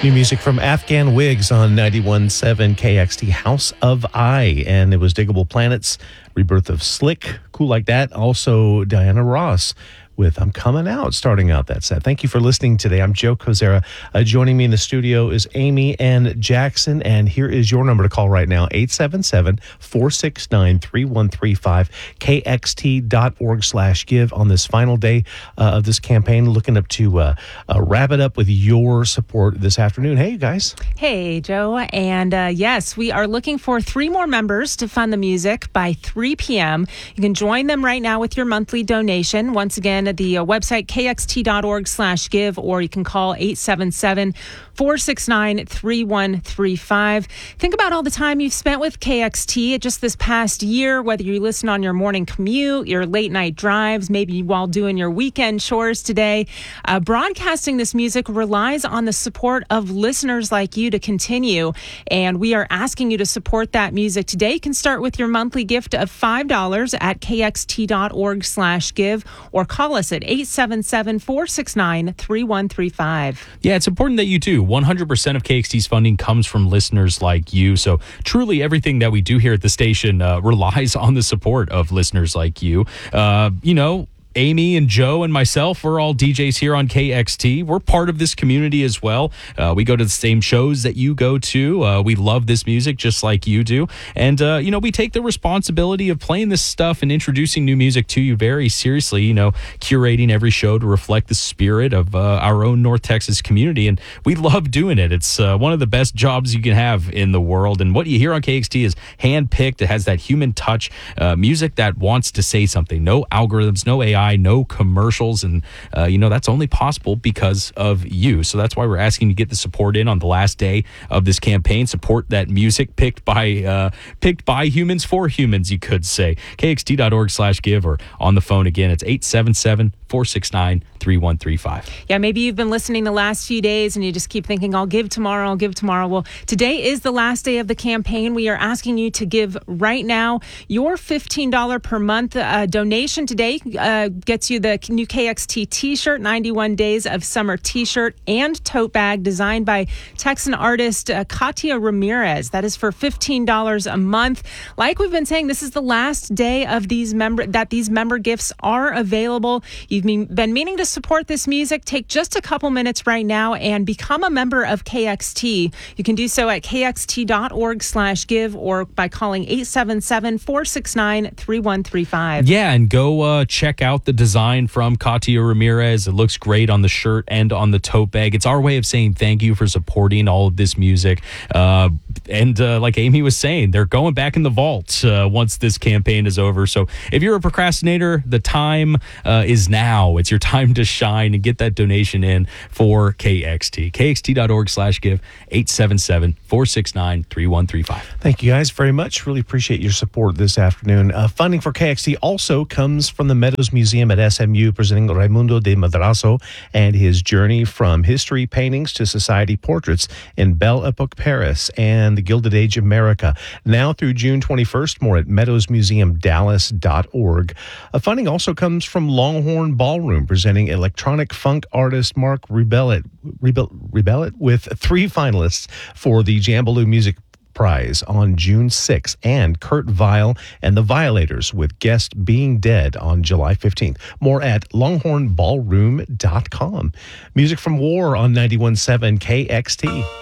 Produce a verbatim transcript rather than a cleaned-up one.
New music from Afghan Wigs on ninety-one point seven K X T, House of I. And it was Diggable Planets, Rebirth of Slick, cool like that. Also, Diana Ross with I'm Coming Out, starting out that set. Thank you for listening today. I'm Joe Kozera. Uh, joining me in the studio is Amy and Jackson. And here is your number to call right now, eight seven seven, four six nine, three one three five, K X T dot org slash give on this final day uh, of this campaign. Looking up to uh, uh, wrap it up with your support this afternoon. Hey, you guys. Hey, Joe. And uh, yes, we are looking for three more members to fund the music by three p.m. You can join them right now with your monthly donation. Once again, at the uh, website, K X T dot org slash give, or you can call eight seven seven, four six nine, three one three five. Think about all the time you've spent with K X T just this past year, whether you listen on your morning commute, your late night drives, maybe while doing your weekend chores today. Uh, broadcasting this music relies on the support of listeners like you to continue, and we are asking you to support that music today. You can start with your monthly gift of five dollars at K X T dot org slash give, or call us at eight seven seven, four six nine, three one three five. Yeah, it's important that you do. one hundred percent of K X T's funding comes from listeners like you. So truly everything that we do here at the station uh, relies on the support of listeners like you. Uh, you know, Amy and Joe and myself, we're all D Js here on K X T. We're part of this community as well. Uh, we go to the same shows that you go to. Uh, we love this music just like you do. And, uh, you know, we take the responsibility of playing this stuff and introducing new music to you very seriously, you know, curating every show to reflect the spirit of uh, our own North Texas community. And we love doing it. It's uh, one of the best jobs you can have in the world. And what you hear on K X T is handpicked. It has that human touch, uh, music that wants to say something. No algorithms, no A I. No commercials, and uh, you know that's only possible because of you. So that's why we're asking you to get the support in on the last day of this campaign. Support that music picked by uh, picked by humans for humans, you could say. K X T dot org slash give, or on the phone again. It's eight seven seven, four six nine, three one three five. Yeah, maybe you've been listening the last few days and you just keep thinking, I'll give tomorrow, I'll give tomorrow. Well, today is the last day of the campaign. We are asking you to give right now. Your fifteen dollars per month uh, donation today uh, gets you the new K X T t-shirt, ninety-one Days of Summer t-shirt and tote bag designed by Texan artist uh, Katia Ramirez. That is for fifteen dollars a month. Like we've been saying, this is the last day of these member that these member gifts are available. You've been meaning to support this music. Take just a couple minutes right now and become a member of K X T. You can do so at K X T dot org slash give, or by calling eight seven seven, four six nine, three one three five. Yeah, and go uh, check out the design from Katia Ramirez. It looks great on the shirt and on the tote bag. It's our way of saying thank you for supporting all of this music. Uh, and uh, like Amy was saying, they're going back in the vault uh, once this campaign is over. So if you're a procrastinator, the time uh, is now. It's your time to shine and get that donation in for K X T. K X T dot org slash give, eight seven seven, four six nine, three one three five. Thank you guys very much. Really appreciate your support this afternoon. Uh, funding for K X T also comes from the Meadows Museum at S M U, presenting Raimundo de Madrazo and his journey from history paintings to society portraits in Belle Epoque Paris and the Gilded Age America. Now through June twenty-first, more at meadows museum dallas dot org. Uh, funding also comes from Longhorn Ballroom, presenting electronic funk artist Mark Rebellet, Rebellet with three finalists for the Jambaloo Music Prize on June sixth, and Kurt Vile and the Violators with Guest Being Dead on July fifteenth. More at longhorn ballroom dot com. Music from War on ninety-one point seven K X T.